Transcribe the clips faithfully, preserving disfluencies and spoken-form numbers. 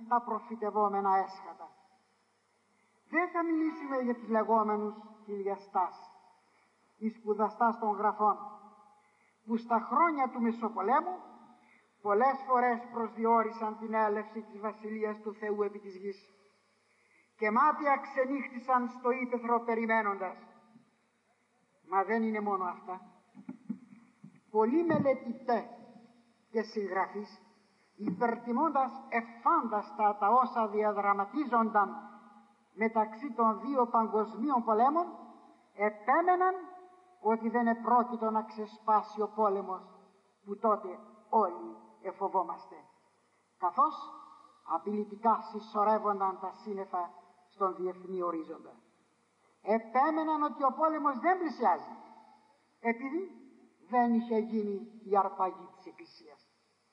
τα προφητευόμενα έσχατα. Δεν θα μιλήσουμε για τους λεγόμενους χιλιαστάς ή σπουδαστάς των γραφών, που στα χρόνια του Μεσοπολέμου πολλές φορές προσδιορίσαν την έλευση της Βασιλείας του Θεού επί της γης και μάτια ξενύχτησαν στο ύπαιθρο περιμένοντας. Μα δεν είναι μόνο αυτά. Πολλοί μελετητές και συγγραφείς, υπερτιμώντας εφάνταστα τα όσα διαδραματίζονταν μεταξύ των δύο παγκοσμίων πολέμων, επέμεναν ότι δεν επρόκειτο να ξεσπάσει ο πόλεμος που τότε όλοι εφοβόμαστε, καθώς απειλητικά συσσωρεύονταν τα σύννεφα στον διεθνή ορίζοντα. Επέμεναν ότι ο πόλεμος δεν πλησιάζει, επειδή δεν είχε γίνει η αρπαγή της Εκκλησίας.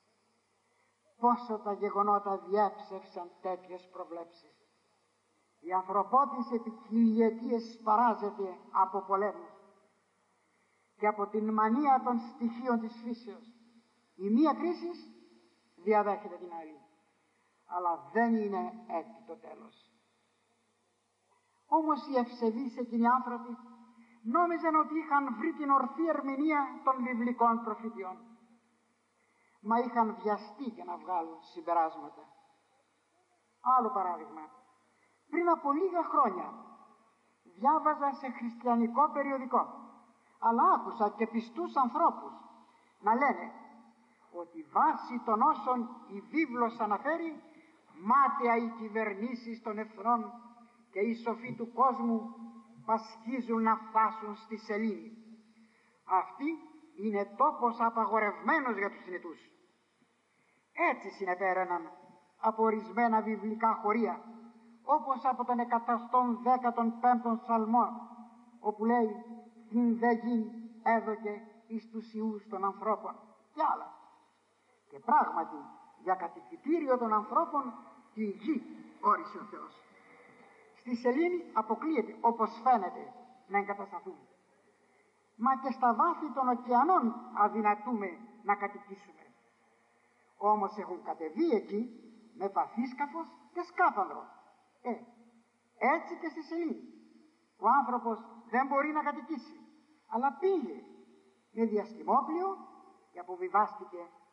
Πόσο τα γεγονότα διέψευσαν τέτοιες προβλέψεις. Η ανθρωπότης επί χιλιετίες σπαράζεται από πολέμους και από την μανία των στοιχείων της φύσεως. Η μία κρίση διαδέχεται την άλλη, αλλά δεν είναι έτσι το τέλος. Όμως οι ευσεβείς εκείνοι άνθρωποι νόμιζαν ότι είχαν βρει την ορθή ερμηνεία των βιβλικών προφητιών, μα είχαν βιαστεί για να βγάλουν συμπεράσματα. Άλλο παράδειγμα. Πριν από λίγα χρόνια διάβαζα σε χριστιανικό περιοδικό, αλλά άκουσα και πιστούς ανθρώπους να λένε ότι βάσει των όσων η βίβλος αναφέρει, μάταια οι κυβερνήσεις των εθνών και οι σοφοί του κόσμου πασχίζουν να φτάσουν στη σελήνη. Αυτή είναι τόπος απαγορευμένος για τους θνητούς. Έτσι συνεπέραναν από ορισμένα βιβλικά χωρία, όπως από τον εκατόν δέκατον πέμπτον ψαλμό, όπου λέει «Την δε γη έδωκε εις τους ιούς των ανθρώπων» και άλλα. Και πράγματι για κατοικητήριο των ανθρώπων τη γη όρισε ο Θεός. Στη σελήνη αποκλείεται, όπως φαίνεται, να εγκατασταθούν. Μα και στα βάθη των ωκεανών αδυνατούμε να κατοικήσουμε. Όμως έχουν κατεβεί εκεί με βαθύσκαφος και σκάφανδρο. Ε, έτσι και στη σελήνη. Ο άνθρωπος δεν μπορεί να κατοικήσει, αλλά πήγε με διαστημόπλιο και αποβιβάστηκε